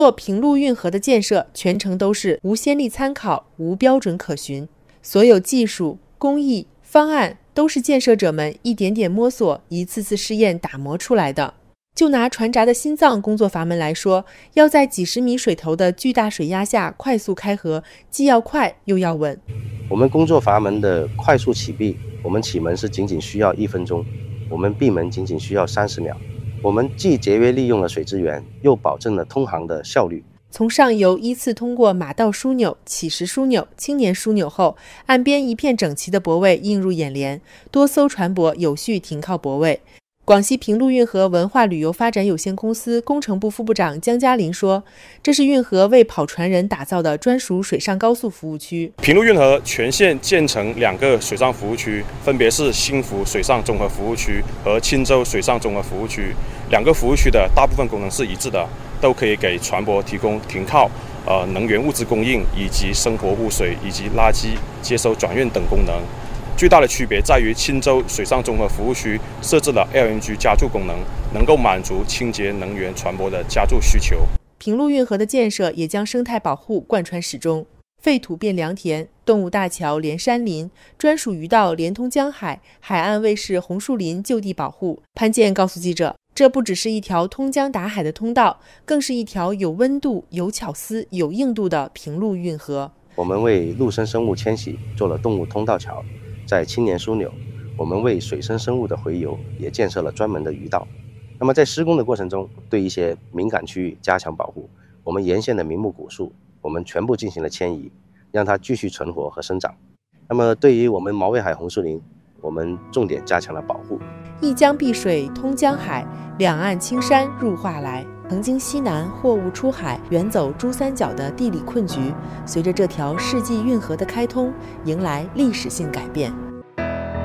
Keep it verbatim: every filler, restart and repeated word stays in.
做平陆运河的建设全程都是无先例参考、无标准可循，所有技术、工艺、方案都是建设者们一点点摸索、一次次试验打磨出来的。就拿船闸的心脏工作阀门来说，要在几十米水头的巨大水压下快速开合，既要快又要稳。 我们工作阀门的快速起闭，我们起门是仅仅需要一分钟，我们闭门仅仅需要三十秒。我们既节约利用了水资源，又保证了通航的效率。 从上游依次通过马道枢纽、起石枢纽、青年枢纽后，岸边一片整齐的泊位映入眼帘，多艘船舶有序停靠泊位。广西平陆运河文化旅游发展有限公司工程部副部长江嘉林说，这是运河为跑船人打造的专属水上高速服务区。 平陆运河全线建成两个水上服务区，分别是新福水上综合服务区和钦州水上综合服务区。两个服务区的大部分功能是一致的，都可以给船舶提供停靠、呃能源物资供应以及生活污水以及垃圾接收转运等功能。最大的区别在于钦州水上综合服务区设置了 L N G 加注功能，能够满足清洁能源船舶的加注需求。 平陆运河的建设也将生态保护贯穿始终，废土变良田，动物大桥连山林，专属鱼道连通江海，海岸卫士红树林就地保护。潘健告诉记者，这不只是一条通江达海的通道，更是一条有温度、有巧思、有硬度的平陆运河。 我们为陆生生物迁徙做了动物通道桥，在青年枢纽，我们为水生生物的洄游也建设了专门的鱼道。那么在施工的过程中，对一些敏感区域加强保护。我们沿线的名木古树，我们全部进行了迁移，让它继续存活和生长。那么对于我们毛尾海红树林，我们重点加强了保护。 一江碧水通江海，两岸青山入画来。曾经西南货物出海、远走珠三角的地理困局，随着这条世纪运河的开通，迎来历史性改变。